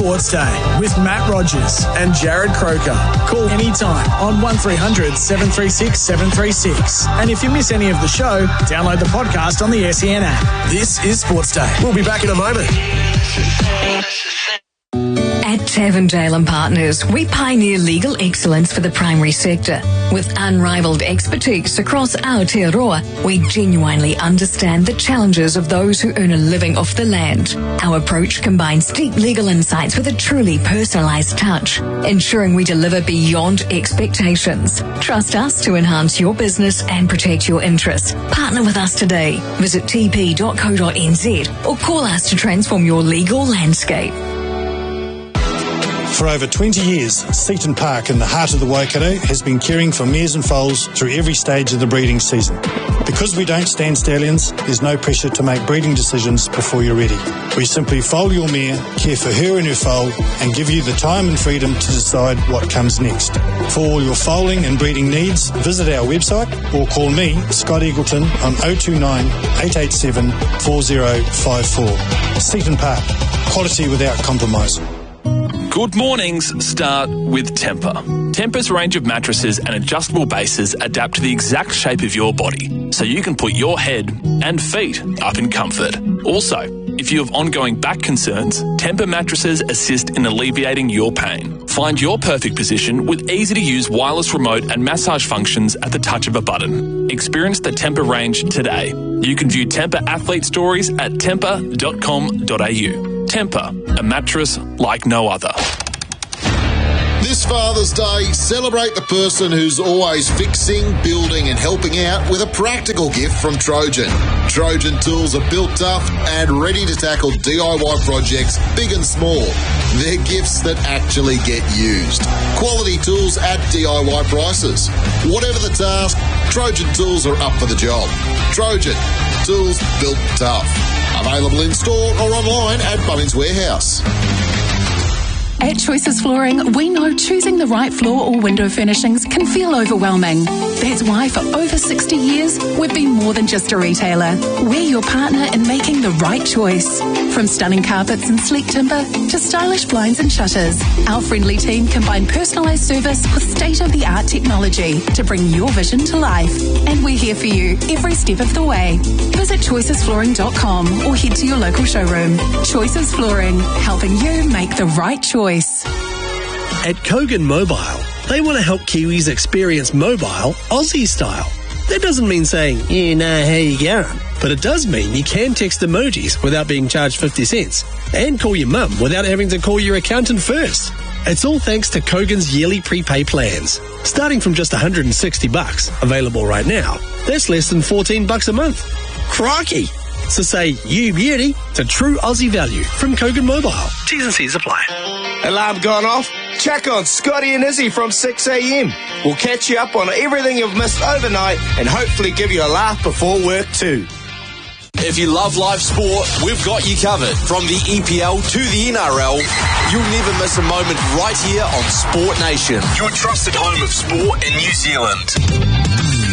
Sports Day with Matt Rogers and Jared Croker. Call anytime on 1300 736 736. And if you miss any of the show, download the podcast on the SEN app. This is Sports Day. We'll be back in a moment. At Tavendale and Partners, we pioneer legal excellence for the primary sector. With unrivaled expertise across Aotearoa, we genuinely understand the challenges of those who earn a living off the land. Our approach combines deep legal insights with a truly personalised touch, ensuring we deliver beyond expectations. Trust us to enhance your business and protect your interests. Partner with us today. Visit tp.co.nz or call us to transform your legal landscape. For over 20 years, Seaton Park in the heart of the Waikato has been caring for mares and foals through every stage of the breeding season. Because we don't stand stallions, there's no pressure to make breeding decisions before you're ready. We simply foal your mare, care for her and her foal, and give you the time and freedom to decide what comes next. For all your foaling and breeding needs, visit our website or call me, Scott Eagleton, on 029 887 4054. Seaton Park, quality without compromise. Good mornings start with Tempur. Tempur's range of mattresses and adjustable bases adapt to the exact shape of your body, so you can put your head and feet up in comfort. Also, if you have ongoing back concerns, Tempur mattresses assist in alleviating your pain. Find your perfect position with easy-to-use wireless remote and massage functions at the touch of a button. Experience the Tempur range today. You can view Tempur athlete stories at tempur.com.au. Tempur, a mattress like no other. This Father's Day, celebrate the person who's always fixing, building and helping out with a practical gift from Trojan. Trojan tools are built tough and ready to tackle DIY projects big and small. They're gifts that actually get used. Quality tools at DIY prices. Whatever the task, Trojan tools are up for the job. Trojan, tools built tough. Available in store or online at Bunnings Warehouse. At Choices Flooring, we know choosing the right floor or window furnishings can feel overwhelming. That's why for over 60 years, we've been more than just a retailer. We're your partner in making the right choice. From stunning carpets and sleek timber to stylish blinds and shutters, our friendly team combine personalised service with state-of-the-art technology to bring your vision to life. And we're here for you every step of the way. Visit choicesflooring.com or head to your local showroom. Choices Flooring, helping you make the right choice. At Kogan Mobile, they want to help Kiwis experience mobile Aussie style. That doesn't mean saying, you know how you going, but it does mean you can text emojis without being charged 50 cents and call your mum without having to call your accountant first. It's all thanks to Kogan's yearly prepay plans. Starting from just $160, available right now, that's less than $14 a month. Crikey! So say you beauty to true Aussie value from Kogan Mobile. T's and C's apply. Alarm gone off? Check on Scotty and Izzy from 6 a.m. We'll catch you up on everything you've missed overnight and hopefully give you a laugh before work too. If you love live sport, we've got you covered. From the EPL to the NRL, you'll never miss a moment right here on Sport Nation, your trusted home of sport in New Zealand.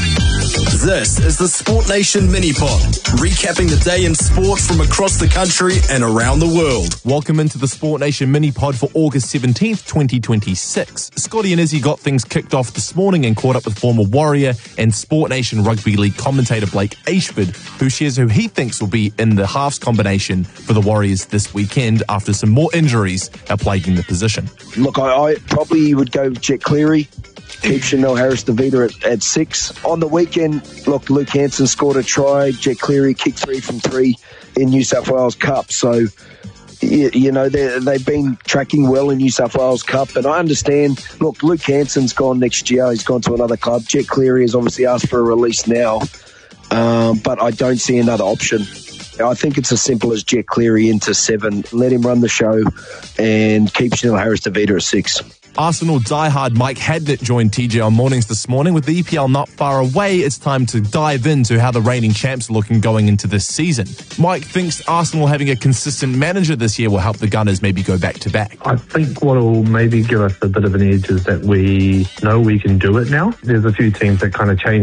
This is the Sport Nation Mini-Pod, recapping the day in sport from across the country and around the world. Welcome into the Sport Nation Mini-Pod for August 17th, 2026. Scotty and Izzy got things kicked off this morning and caught up with former Warrior and Sport Nation Rugby League commentator Blake Ashford, who shares who he thinks will be in the halves combination for the Warriors this weekend after some more injuries are plaguing the position. Look, I probably would go Jet Cleary. Keep Chanel Harris-Tavita at 6. On the weekend, look, Luke Hanson scored a try. Jet Cleary kicked 3 from 3 in New South Wales Cup. So, you know, they've been tracking well in New South Wales Cup. And I understand, look, Luke Hanson's gone next year. He's gone to another club. Jet Cleary has obviously asked for a release now. But I don't see another option. I think it's as simple as Jet Cleary into 7. Let him run the show and keep Chanel Harris-Tavita at 6. Arsenal diehard Mike Hadnett joined TJ on Mornings this morning. With the EPL not far away, it's time to dive into how the reigning champs are looking going into this season. Mike thinks Arsenal having a consistent manager this year will help the Gunners maybe go back-to-back. I think what will maybe give us a bit of an edge is that we know we can do it now. There's a few teams that kind of change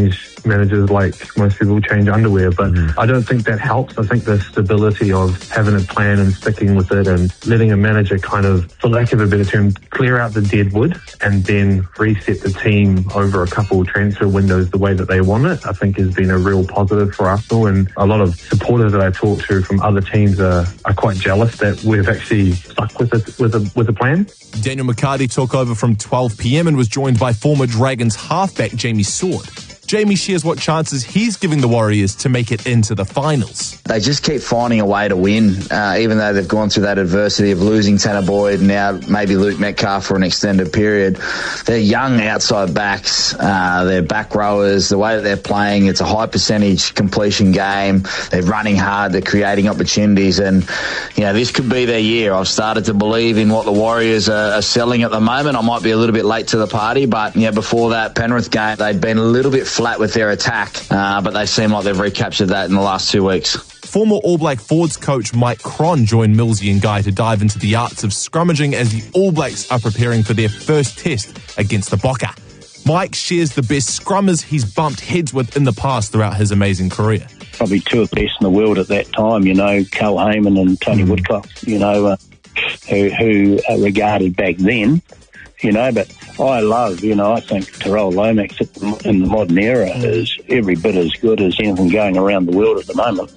managers, like most people, change underwear, but I don't think that helps. I think the stability of having a plan and sticking with it and letting a manager kind of, for lack of a better term, clear out the dead wood and then reset the team over a couple of transfer windows the way that they want it, I think has been a real positive for Arsenal. And a lot of supporters that I talk to from other teams are quite jealous that we've actually stuck with it, with a plan. Daniel McCarty took over from 12 p.m. and was joined by former Dragons halfback Jamie Sword. Jamie shares what chances he's giving the Warriors to make it into the finals. They just keep finding a way to win, even though they've gone through that adversity of losing Tanner Boyd, now maybe Luke Metcalf for an extended period. They're young outside backs, they're back rowers, the way that they're playing, it's a high percentage completion game, they're running hard, they're creating opportunities, and this could be their year. I've started to believe in what the Warriors are selling at the moment. I might be a little bit late to the party, but before that Penrith game, they'd been a little bit flat with their attack, but they seem like they've recaptured that in the last 2 weeks. Former All Black forwards coach Mike Cron joined Millsy and Guy to dive into the arts of scrummaging as the All Blacks are preparing for their first test against the Bokker. Mike shares the best scrummers he's bumped heads with in the past throughout his amazing career. Probably two of the best in the world at that time, Carl Heyman and Tony Woodcock, who are regarded back then. But I love, I think Tyrell Lomax in the modern era is every bit as good as anything going around the world at the moment.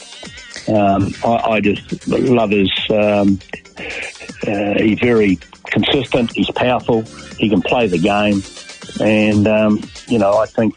I just love his, he's very consistent, he's powerful, he can play the game, and, I think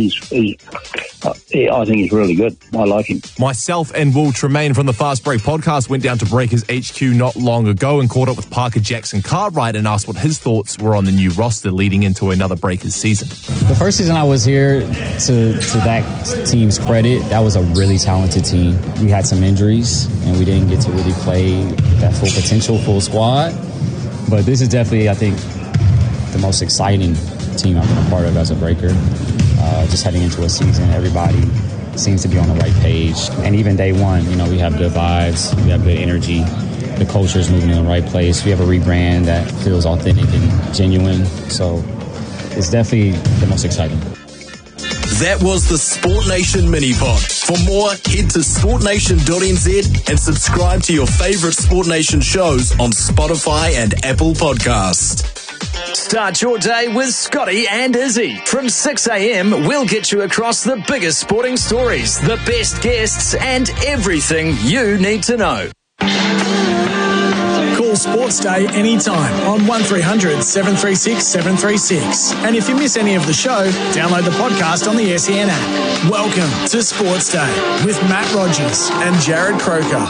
I think he's really good. I like him. Myself and Will Tremaine from the Fast Break podcast went down to Breakers HQ not long ago and caught up with Parker Jackson Cartwright and asked what his thoughts were on the new roster leading into another Breakers season. The first season I was here, to that team's credit, that was a really talented team. We had some injuries and we didn't get to really play that full potential, full squad. But this is definitely, I think, the most exciting team I've been a part of as a Breaker. Just heading into a season, everybody seems to be on the right page. And even day one, we have good vibes, we have good energy. The culture is moving in the right place. We have a rebrand that feels authentic and genuine. So it's definitely the most exciting. That was the Sport Nation Mini-Pod. For more, head to sportnation.nz and subscribe to your favourite Sport Nation shows on Spotify and Apple Podcasts. Start your day with Scotty and Izzy. From 6 a.m, we'll get you across the biggest sporting stories, the best guests, and everything you need to know. Call Sports Day anytime on 1300 736 736. And if you miss any of the show, download the podcast on the SEN app. Welcome to Sports Day with Matt Rogers and Jared Croker.